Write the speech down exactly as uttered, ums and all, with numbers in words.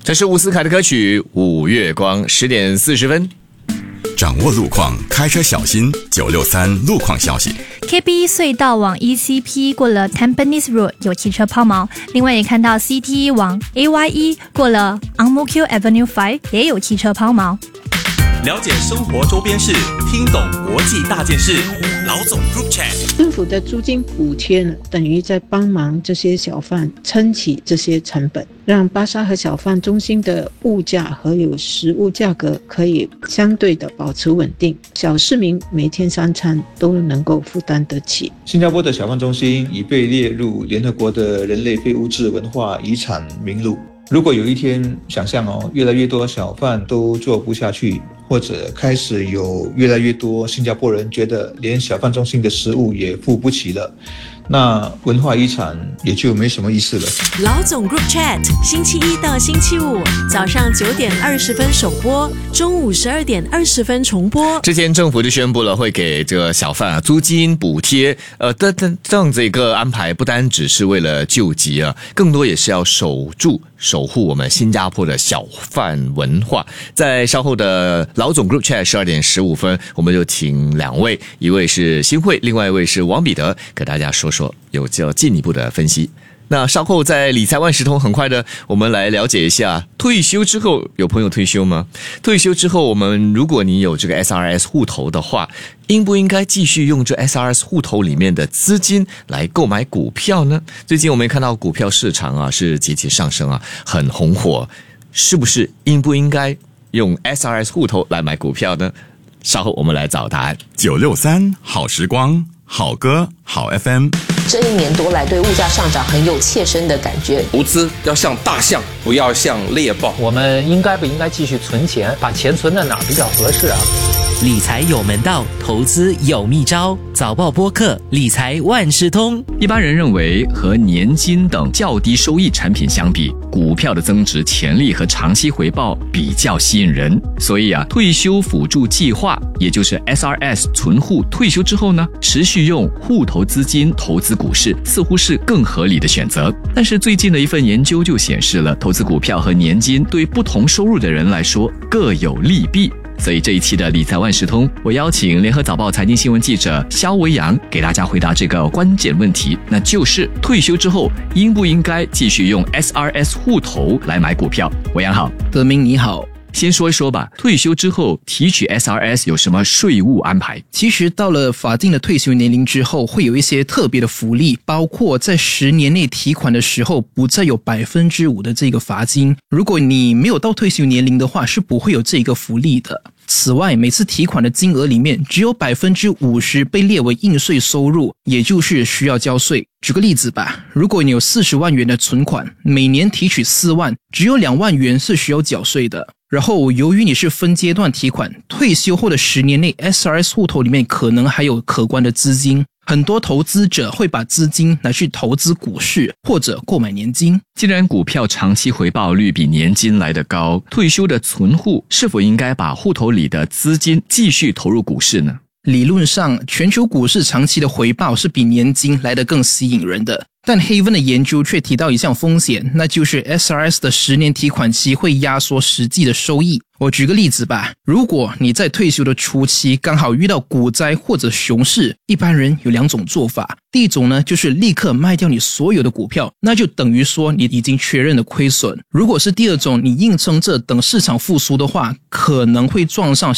这是伍思凯的歌曲《五月光》，十点四十分。 掌握路况，开车小心。九六三路况消息 ：K B 一隧道往 E C P 过了 Tampines Road 有汽车抛锚，另外也看到 C T 往 A Y E 过了 Ang Mo Kio Avenue 五也有汽车抛锚。 了解生活周边事，听懂国际大件事。老总 Group Chat， 政府的租金补贴呢，等于在帮忙这些小贩撑起这些成本，让巴沙和小贩中心的物价和有食物价格可以相对的保持稳定，小市民每天三餐都能够负担得起。 新加坡的小贩中心已被列入联合国的人类非物质文化遗产名录。如果有一天想象哦，越来越多小贩都做不下去，或者开始有越来越多新加坡人觉得连小贩中心的食物也付不起了，那文化遗产也就没什么意思了。 老总 Group Chat， 星期一到星期五早上九点二十分首播，中午十二点二十分重播。 之前政府就宣布了会给这个小贩啊租金补贴，呃，但但这样子一个安排不单只是为了救急啊，更多也是要守住守护我们新加坡的小贩文化。在稍后的老总 Group Chat 十二点十五分，我们就请两位，一位是新慧，另外一位是王彼得，给大家说说有较进一步的分析。那稍后在理财万事通，很快的我们来了解一下退休之后，有朋友退休吗？退休之后，我们如果你有这个 S R S 户头的话，应不应该继续用这 S R S 户头里面的资金来购买股票呢？最近我们看到股票市场啊是节节上升啊，很红火，是不是应不应该用 S R S 户头来买股票呢？稍后我们来找答案。 九六三好时光，好歌好 F M。 这一年多来，对物价上涨很有切身的感觉。 投资要像大象，不要像猎豹。 我们应该不应该继续存钱？把钱存在哪比较合适啊？ 理财有门道，投资有秘招。早报播客，理财万事通。 一般人认为，和年金等较低收益产品相比，股票的增值潜力和长期回报比较吸引人。所以啊，退休辅助计划，也就是 S R S 存户退休之后呢，持续用户头资金投资股市，似乎是更合理的选择。但是最近的一份研究就显示了，投资股票和年金对不同收入的人来说各有利弊。所以这一期的理财万事通，我邀请联合早报财经新闻记者肖维阳给大家回答这个关键问题，那就是退休之后应不应该继续用 S R S 户头来买股票。维阳好。 德明你好。 先说一说吧，退休之后提取 S R S 有什么税务安排？ 其实到了法定的退休年龄之后，会有一些特别的福利，包括在十年内提款的时候不再有百分之五的这个罚金。如果你没有到退休年龄的话，是不会有这个福利的。此外，每次提款的金额里面只有百分之五十被列为应税收入，也就是需要交税。举个例子吧，如果你有四十万元的存款，每年提取四万，只有两万元是需要缴税的。然后由于你是分阶段提款，退休后的十年内 S R S 户头里面可能还有可观的资金，很多投资者会把资金拿去投资股市或者购买年金。 既然股票长期回报率比年金来得高，退休的存户是否应该把户头里的资金继续投入股市呢？ 理论上，全球股市长期的回报是比年金来得更吸引人的。但 Haven 的研究却提到一项风险，那就是 S R S 的十年提款期会压缩实际的收益。我举个例子吧，如果你在退休的初期刚好遇到股灾或者熊市，一般人有两种做法。第一种呢，就是立刻卖掉你所有的股票，那就等于说你已经确认了亏损。如果是第二种，你硬撑着等市场复苏的话，可能会撞上